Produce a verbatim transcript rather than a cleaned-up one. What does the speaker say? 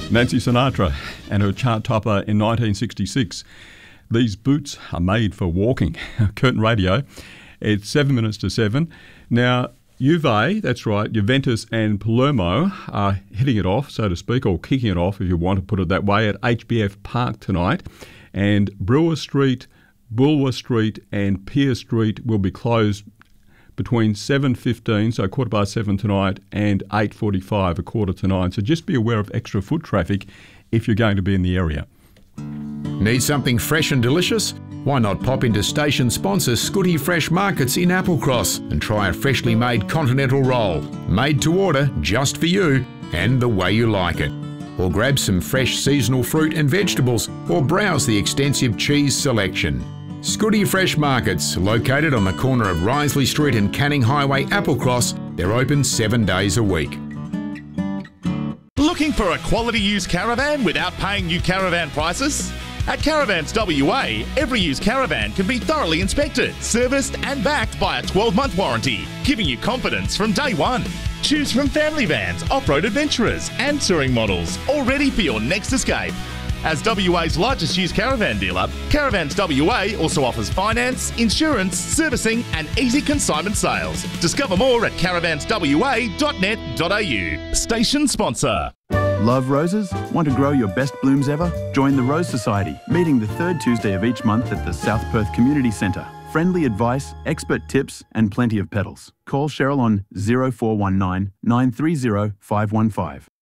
Nancy Sinatra and her chart topper in nineteen sixty-six. These boots are made for walking. Curtin Radio. It's seven minutes to seven. Now, Juve, that's right, Juventus and Palermo are hitting it off, so to speak, or kicking it off, if you want to put it that way, at H B F Park tonight. And Brewer Street, Bulwer Street and Pier Street will be closed between seven fifteen, so quarter past seven tonight, and eight forty-five, a quarter to nine. So just be aware of extra foot traffic if you're going to be in the area. Need something fresh and delicious? Why not pop into station sponsor Scooty Fresh Markets in Applecross and try a freshly made continental roll, made to order just for you and the way you like it. Or grab some fresh seasonal fruit and vegetables, or browse the extensive cheese selection. Scooty Fresh Markets, located on the corner of Risley Street and Canning Highway, Applecross. They're open seven days a week. Looking for a quality used caravan without paying new caravan prices? At Caravans W A, every used caravan can be thoroughly inspected, serviced and backed by a twelve month warranty, giving you confidence from day one. Choose from family vans, off-road adventurers and touring models, all ready for your next escape. As W A's largest used caravan dealer, Caravans W A also offers finance, insurance, servicing and easy consignment sales. Discover more at caravans w a dot net dot a u. Station sponsor. Love roses? Want to grow your best blooms ever? Join the Rose Society, meeting the third Tuesday of each month at the South Perth Community Centre. Friendly advice, expert tips and plenty of petals. Call Cheryl on zero four one nine, nine three zero, five one five.